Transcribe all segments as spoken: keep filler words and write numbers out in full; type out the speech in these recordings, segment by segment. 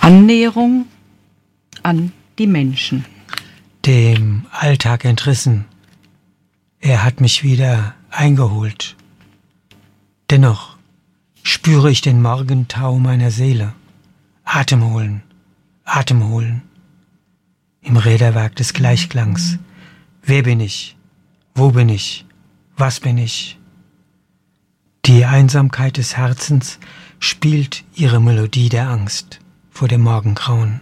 Annäherung an die Menschen. Dem Alltag entrissen. Er hat mich wieder eingeholt. Dennoch spüre ich den Morgentau meiner Seele. Atem holen, Atem holen. Im Räderwerk des Gleichklangs. Wer bin ich? Wo bin ich? Was bin ich? Die Einsamkeit des Herzens spielt ihre Melodie der Angst vor dem Morgengrauen.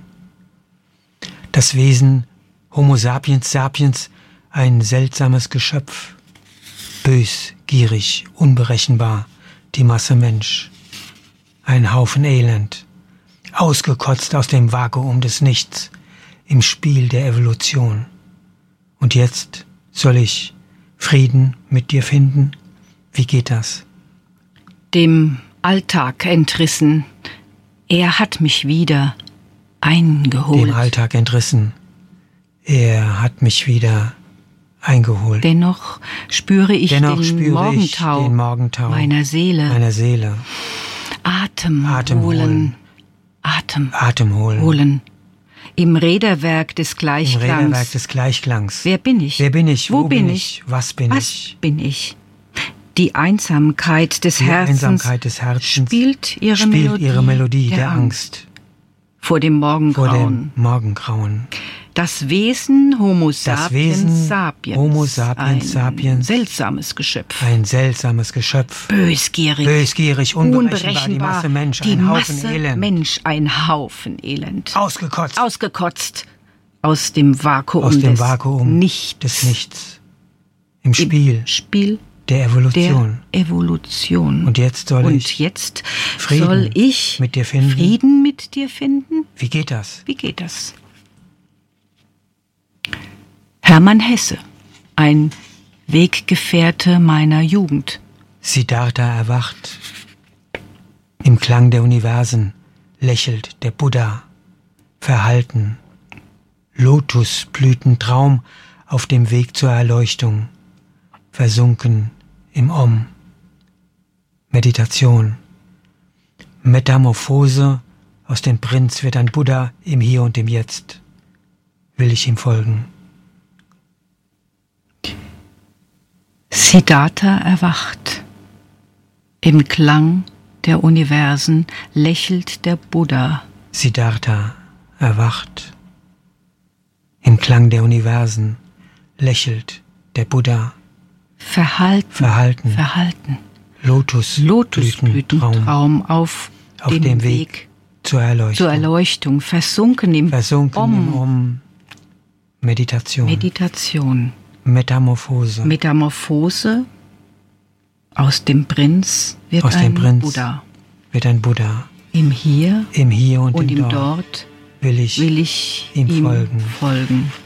Das Wesen Homo sapiens sapiens, ein seltsames Geschöpf, bös, gierig, unberechenbar, die Masse Mensch, ein Haufen Elend, ausgekotzt aus dem Vakuum des Nichts, im Spiel der Evolution. Und jetzt soll ich Frieden mit dir finden? Wie geht das? Dem Alltag entrissen, er hat mich wieder eingeholt. Dem Alltag entrissen, er hat mich wieder eingeholt. Dennoch spüre ich, Dennoch den, spüre Morgentau ich den Morgentau meiner Seele. Meiner Seele. Atem, Atem holen. holen. Atem, Atem holen. holen. Im Räderwerk des Gleichklangs. Im Räderwerk des Gleichklangs. Wer bin ich? Wer bin ich? Wo, Wo bin bin ich? ich? Was bin Was ich? bin ich? Die Einsamkeit des Die Herzens, Einsamkeit des Herzens spielt ihre spielt Melodie, ihre Melodie der, der Angst. Angst. Vor dem Morgengrauen. Vor dem Morgengrauen. Das Wesen Homo Das sapiens Wesen sapiens. Homo sapiens ein sapiens. seltsames Geschöpf. Ein seltsames Geschöpf. Bösgierig. Bösgierig, unberechenbar, unberechenbar. die Masse Mensch, die ein Haufen Masse Elend. Mensch, ein Haufen Elend. Ausgekotzt. Ausgekotzt. Aus dem Vakuum, Aus dem des, Vakuum Nichts. des Nichts. Im Spiel Im Spiel der Evolution. der Evolution. Und jetzt soll Und ich jetzt Frieden soll ich mit dir finden? Frieden mit dir finden? Wie geht das? Wie geht das? Hermann Hesse, ein Weggefährte meiner Jugend. Siddhartha erwacht. Im Klang der Universen lächelt der Buddha. Verhalten. Lotusblütentraum auf dem Weg zur Erleuchtung. Versunken im Om. Meditation. Metamorphose, aus dem Prinz wird ein Buddha im Hier und im Jetzt. Will ich ihm folgen? Siddhartha erwacht. Im Klang der Universen lächelt der Buddha. Siddhartha erwacht. Im Klang der Universen lächelt der Buddha. Verhalten. Verhalten. Verhalten. Lotusblütentraum Lotusblütentraum auf, auf dem, dem Weg, Weg zur Erleuchtung. zur Erleuchtung. Versunken im Versunken Om. im Om. Meditation. Meditation. Metamorphose. Metamorphose. Aus dem Prinz wird Aus ein dem Prinz Buddha. wird ein Buddha. Im Hier Im Hier und, und im im Dort Dort will ich will ich ihm ihm folgen. folgen.